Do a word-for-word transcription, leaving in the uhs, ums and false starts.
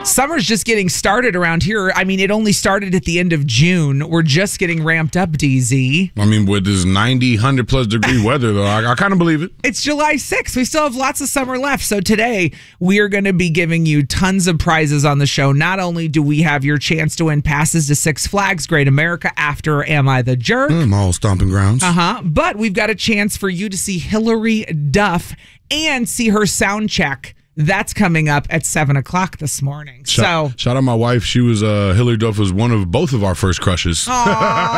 Summer's just getting started around here. I mean, it only started at the end of June. We're just getting ramped up, D Z. I mean, with this ninety, one hundred plus degree weather, though, I, I kind of believe it. It's July sixth. We still have lots of summer left. So today, we are going to be giving you tons of prizes on the show. Not only do we have your chance to win passes to Six Flags Great America after Am I the Jerk? Mm, all stomping grounds. Uh-huh. But we've got a chance for you to see Hillary Duff and see her sound check. That's coming up at seven o'clock this morning. Shout, so shout out my wife. She was, uh, Hillary Duff was one of both of our first crushes.